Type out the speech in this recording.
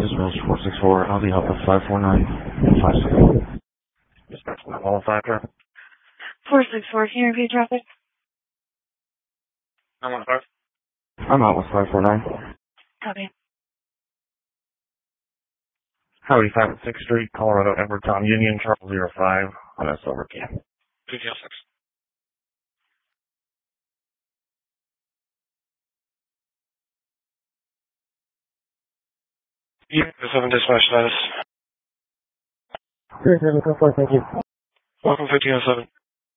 Dispatch 464, I'll be helping 54956. Dispatch all factor. 464, can you repeat traffic? I'm out with 549. Copy. Highway 5 at 6th Street, Colorado, Edwardtown, Union, Charles 05 on a silver key. PTL 6. Yeah, 7 dispatch status. 3744, thank you. Welcome 1507.